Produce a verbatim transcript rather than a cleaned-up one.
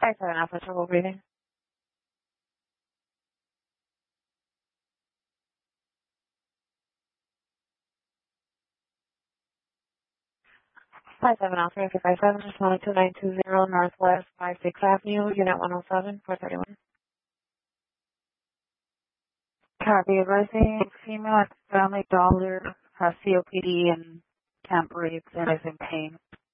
five seven Alpha, trouble breathing. five seven Alpha, okay, five seven, responding to nine two zero Northwest five sixth Avenue, Unit one oh seven, four thirty-one. Copy, advising female at Family Dollar has C O P D and can't breathe and is in pain.